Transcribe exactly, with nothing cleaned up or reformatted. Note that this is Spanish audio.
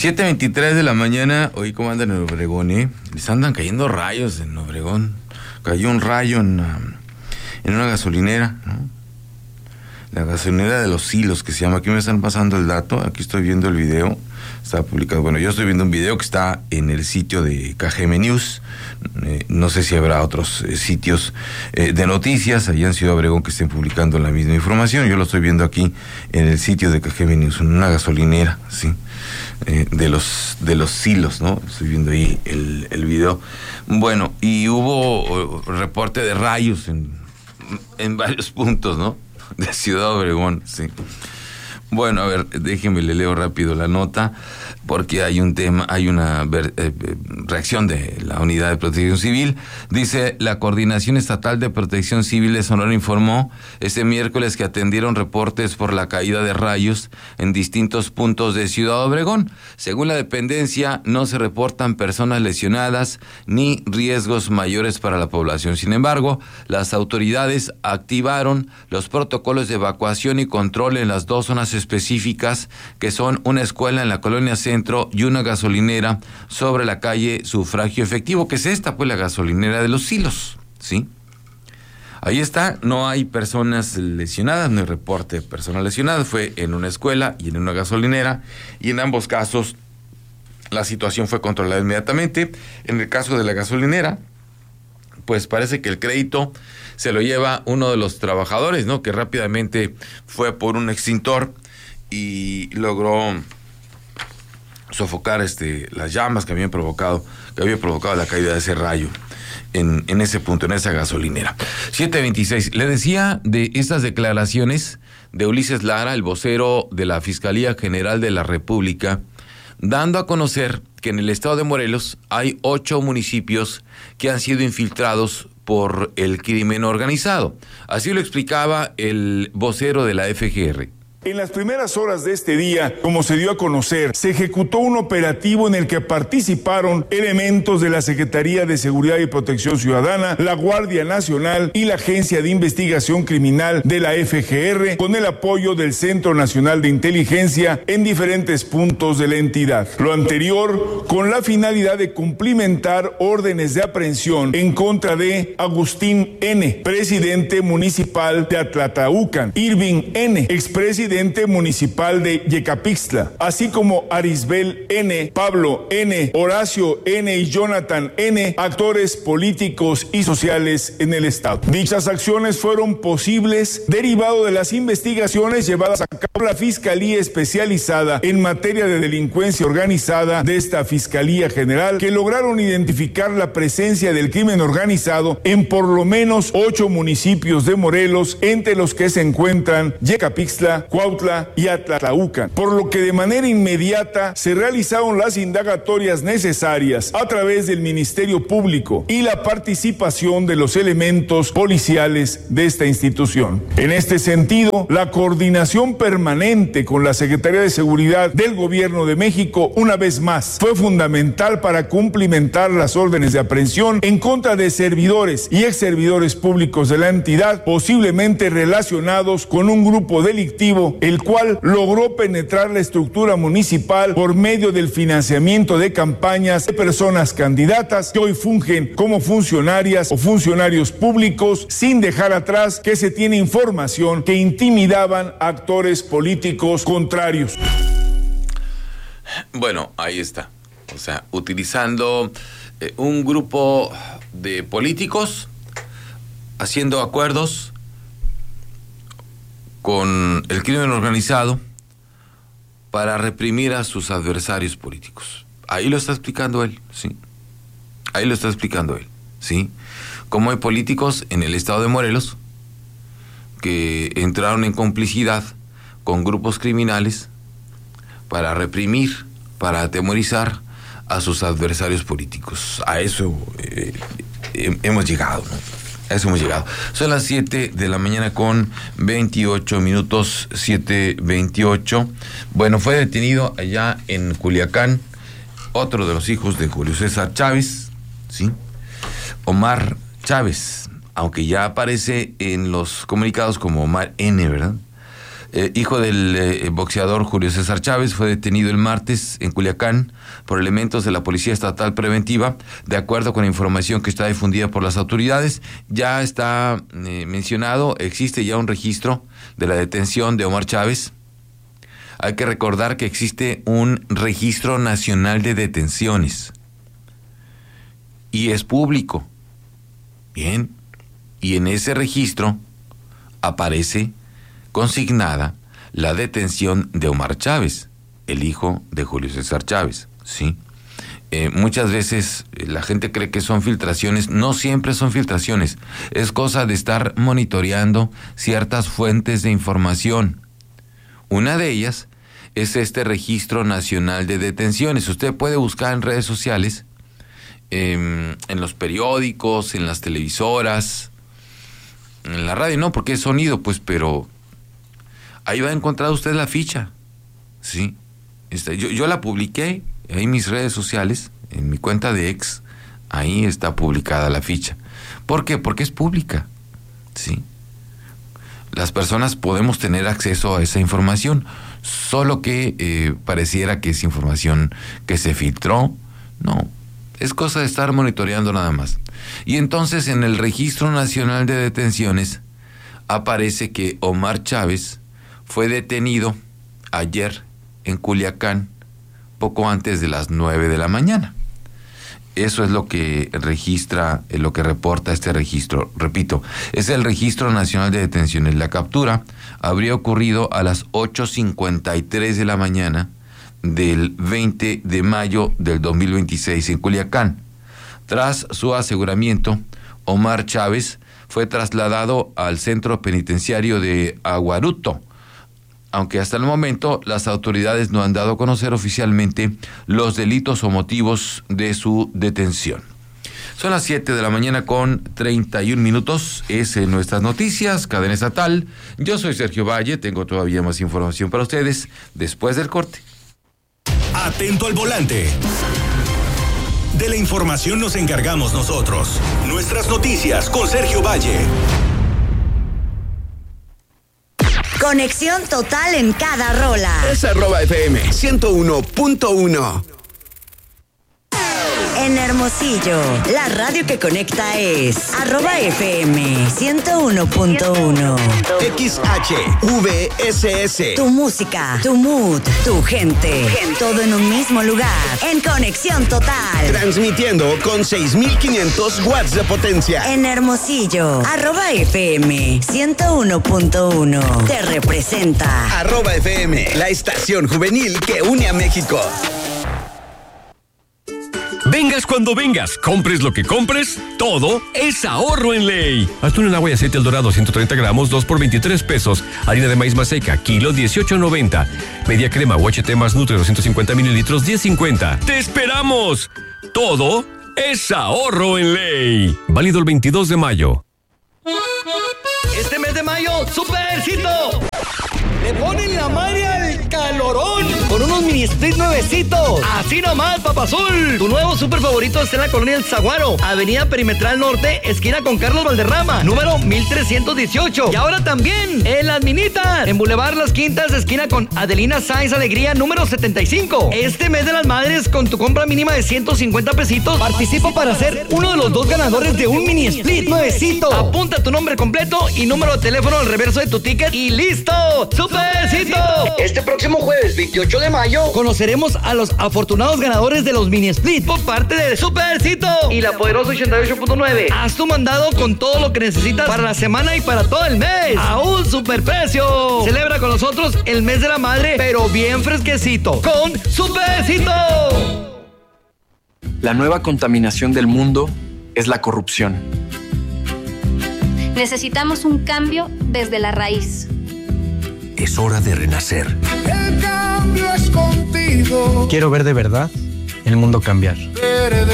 siete veintitrés de la mañana, hoy cómo andan en Obregón, ¿eh? Les andan cayendo rayos en Obregón. Cayó un rayo en, en una gasolinera, ¿no? La gasolinera de Los Silos, que se llama. Aquí me están pasando el dato, aquí estoy viendo el video, está publicado. Bueno, yo estoy viendo un video que está en el sitio de K G M News. Eh, no sé si habrá otros eh, sitios eh, de noticias allá en Ciudad Obregón que estén publicando la misma información. Yo lo estoy viendo aquí en el sitio de K G M News, en una gasolinera, sí, eh, de los de los Silos, ¿no? Estoy viendo ahí el, el video. Bueno, y hubo reporte de rayos en, en varios puntos, ¿no? De Ciudad Obregón, sí. Bueno, a ver, déjenme le leo rápido la nota, porque hay un tema, hay una ver, eh, reacción de la Unidad de Protección Civil. Dice, la Coordinación Estatal de Protección Civil de Sonora informó este miércoles que atendieron reportes por la caída de rayos en distintos puntos de Ciudad Obregón. Según la dependencia, no se reportan personas lesionadas ni riesgos mayores para la población. Sin embargo, las autoridades activaron los protocolos de evacuación y control en las dos zonas específicas, que son una escuela en la colonia Centro y una gasolinera sobre la calle Sufragio Efectivo, que es esta, pues, la gasolinera de Los Silos, ¿sí? Ahí está, no hay personas lesionadas, no hay reporte de personas lesionadas, fue en una escuela y en una gasolinera, y en ambos casos la situación fue controlada inmediatamente. En el caso de la gasolinera, pues parece que el crédito se lo lleva uno de los trabajadores, ¿no? Que rápidamente fue por un extintor y logró sofocar este las llamas que habían provocado, que había provocado la caída de ese rayo en, en ese punto, en esa gasolinera. siete veintiséis. Le decía de estas declaraciones de Ulises Lara, el vocero de la Fiscalía General de la República, dando a conocer que en el estado de Morelos hay ocho municipios que han sido infiltrados por el crimen organizado. Así lo explicaba el vocero de la F G R. En las primeras horas de este día, como se dio a conocer, se ejecutó un operativo en el que participaron elementos de la Secretaría de Seguridad y Protección Ciudadana, la Guardia Nacional y la Agencia de Investigación Criminal de la F G R, con el apoyo del Centro Nacional de Inteligencia en diferentes puntos de la entidad. Lo anterior con la finalidad de cumplimentar órdenes de aprehensión en contra de Agustín N., presidente municipal de Atlataucan, Irving N., expresidente municipal de Yecapixtla, así como Arisbel N., Pablo N., Horacio N. y Jonathan N., actores políticos y sociales en el estado. Dichas acciones fueron posibles derivado de las investigaciones llevadas a cabo por la Fiscalía Especializada en materia de delincuencia organizada de esta Fiscalía General, que lograron identificar la presencia del crimen organizado en por lo menos ocho municipios de Morelos, entre los que se encuentran Yecapixtla, Cuautla y Atlalaucan, por lo que de manera inmediata se realizaron las indagatorias necesarias a través del Ministerio Público y la participación de los elementos policiales de esta institución. En este sentido, la coordinación permanente con la Secretaría de Seguridad del Gobierno de México, una vez más, fue fundamental para cumplimentar las órdenes de aprehensión en contra de servidores y ex servidores públicos de la entidad, posiblemente relacionados con un grupo delictivo, el cual logró penetrar la estructura municipal por medio del financiamiento de campañas de personas candidatas que hoy fungen como funcionarias o funcionarios públicos, sin dejar atrás que se tiene información que intimidaban a actores políticos contrarios. Bueno, ahí está. O sea, utilizando eh, un grupo de políticos, haciendo acuerdos con el crimen organizado para reprimir a sus adversarios políticos. Ahí lo está explicando él, sí. Ahí lo está explicando él, sí. Como hay políticos en el estado de Morelos que entraron en complicidad con grupos criminales para reprimir, para atemorizar a sus adversarios políticos. A eso eh, eh, hemos llegado, ¿no? A eso hemos llegado. Son las siete de la mañana con veintiocho minutos, siete veintiocho. Bueno, fue detenido allá en Culiacán otro de los hijos de Julio César Chávez, ¿sí? Omar Chávez, aunque ya aparece en los comunicados como Omar N., ¿verdad? eh, hijo del eh, boxeador Julio César Chávez, fue detenido el martes en Culiacán por elementos de la Policía Estatal Preventiva, de acuerdo con la información que está difundida por las autoridades. Ya está eh, mencionado, existe ya un registro de la detención de Omar Chávez. Hay que recordar que existe un registro nacional de detenciones y es público. Bien, y en ese registro aparece consignada la detención de Omar Chávez, el hijo de Julio César Chávez, ¿sí? Eh, muchas veces la gente cree que son filtraciones, no siempre son filtraciones, es cosa de estar monitoreando ciertas fuentes de información. Una de ellas es este Registro Nacional de Detenciones. Usted puede buscar en redes sociales, eh, en los periódicos, en las televisoras, en la radio no, porque es sonido, pues, pero ahí va a encontrar usted la ficha, ¿sí? Esta, yo, yo la publiqué ahí en mis redes sociales, en mi cuenta de ex, ahí está publicada la ficha. ¿Por qué? Porque es pública, ¿sí? Las personas podemos tener acceso a esa información, solo que eh, pareciera que es información que se filtró. No, es cosa de estar monitoreando nada más. Y entonces en el Registro Nacional de Detenciones aparece que Omar Chávez fue detenido ayer en Culiacán poco antes de las nueve de la mañana. Eso es lo que registra, lo que reporta este registro. Repito, es el Registro Nacional de Detenciones. La captura habría ocurrido a las ocho cincuenta y tres de la mañana del veinte de mayo del dos mil veintiséis en Culiacán. Tras su aseguramiento, Omar Chávez fue trasladado al centro penitenciario de Aguaruto, aunque hasta el momento las autoridades no han dado a conocer oficialmente los delitos o motivos de su detención. Son las siete de la mañana con treinta y un minutos, es en nuestras noticias, cadena estatal. Yo soy Sergio Valle, tengo todavía más información para ustedes después del corte. Atento al volante. De la información nos encargamos nosotros. Nuestras noticias con Sergio Valle. Conexión total en cada rola. Es arroba F M ciento uno punto uno. En Hermosillo, la radio que conecta es arroba F M ciento uno punto uno. X H V S S. Tu música, tu mood, tu gente, todo en un mismo lugar. En conexión total. Transmitiendo con seis mil quinientos watts de potencia. En Hermosillo, arroba F M ciento uno punto uno. Te representa. Arroba F M, la estación juvenil que une a México. Vengas cuando vengas, compres lo que compres, todo es ahorro en ley. Atún en agua y aceite El Dorado, ciento treinta gramos, dos por veintitrés pesos. Harina de maíz Maseca, kilo, dieciocho noventa. Media crema U H T más Nutre, doscientos cincuenta mililitros, diez cincuenta. ¡Te esperamos! Todo es ahorro en ley. Válido el veintidós de mayo. Este mes de mayo, ¡Supercito! Le ponen la madre al calorón con unos mini split nuevecitos. Así nomás, papazul. Tu nuevo super favorito está en la colonia El Zaguaro, Avenida Perimetral Norte, esquina con Carlos Valderrama, número mil trescientos dieciocho. Y ahora también en Las Minitas, en Boulevard Las Quintas, esquina con Adelina Sáenz Alegría, número setenta y cinco. Este mes de las madres, con tu compra mínima de ciento cincuenta pesitos, participa para ser uno de los dos ganadores de un mini split nuevecito. Apunta tu nombre completo y número de teléfono al reverso de tu ticket y ¡listo! ¡Supercito! Este próximo jueves veintiocho de mayo conoceremos a los afortunados ganadores de los mini split por parte de Supercito y la poderosa ochenta y ocho punto nueve. Haz tu mandado con todo lo que necesitas para la semana y para todo el mes a un superprecio. Celebra con nosotros el mes de la madre, pero bien fresquecito con Supercito. La nueva contaminación del mundo es la corrupción. Necesitamos un cambio desde la raíz. Es hora de renacer. El cambio es contigo. Quiero ver de verdad el mundo cambiar.